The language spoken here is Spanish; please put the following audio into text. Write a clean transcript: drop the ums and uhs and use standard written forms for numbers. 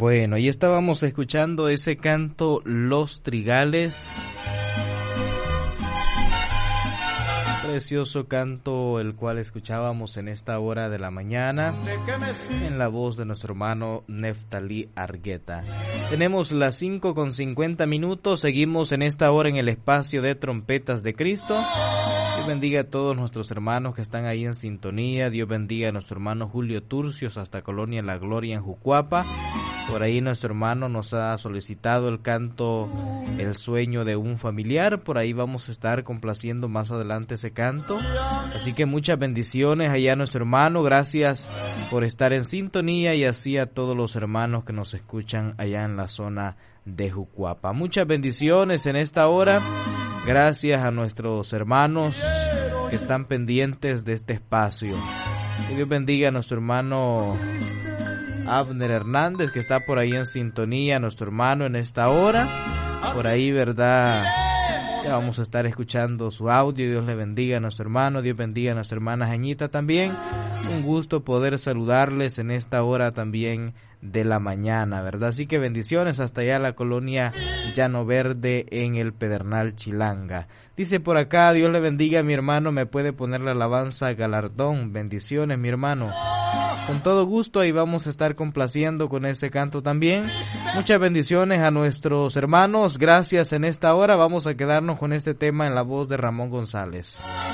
Bueno, y estábamos escuchando ese canto Los Trigales. Precioso canto el cual escuchábamos en esta hora de la mañana en la voz de nuestro hermano Neftalí Argueta. Tenemos las 5:50, seguimos en esta hora en el espacio de Trompetas de Cristo. Dios bendiga a todos nuestros hermanos que están ahí en sintonía. Dios bendiga a nuestro hermano Julio Turcios hasta Colonia La Gloria en Jucuapa. Por ahí nuestro hermano nos ha solicitado el canto El Sueño de un Familiar. Por ahí vamos a estar complaciendo más adelante ese canto. Así que muchas bendiciones allá a nuestro hermano. Gracias por estar en sintonía y así a todos los hermanos que nos escuchan allá en la zona de Jucuapa. Muchas bendiciones en esta hora. Gracias a nuestros hermanos que están pendientes de este espacio. Que Dios bendiga a nuestro hermano Abner Hernández, que está por ahí en sintonía, nuestro hermano en esta hora. Por ahí, ¿verdad? Ya vamos a estar escuchando su audio. Dios le bendiga a nuestro hermano. Dios bendiga a nuestra hermana Jañita también. Un gusto poder saludarles en esta hora también de la mañana, ¿verdad? Así que bendiciones hasta allá la colonia Llano Verde en el Pedernal Chilanga. Dice por acá, Dios le bendiga a mi hermano, me puede poner la alabanza Galardón. Bendiciones, mi hermano. Con todo gusto, ahí vamos a estar complaciendo con ese canto también. Muchas bendiciones a nuestros hermanos. Gracias en esta hora. Vamos a quedarnos con este tema en la voz de Ramón González.